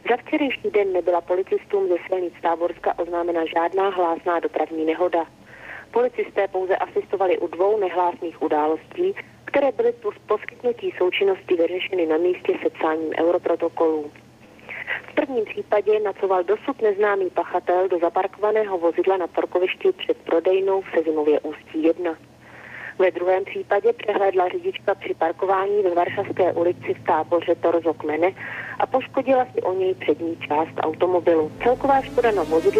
Za včerejší den nebyla policistům ze silnic Táborska oznámena žádná hlásná dopravní nehoda. Policisté pouze asistovali u 2 nehlásných událostí, které byly po poskytnutí součinnosti vyřešeny na místě sepsáním europrotokolů. V prvním případě nacoval dosud neznámý pachatel do zaparkovaného vozidla na parkovišti před prodejnou v Sezimově Ústí 1. Ve druhém případě přehlédla řidička při parkování ve Varšavské ulici v Táboře torzo kmene a poškodila si o něj přední část automobilu. Celková škoda na vozidle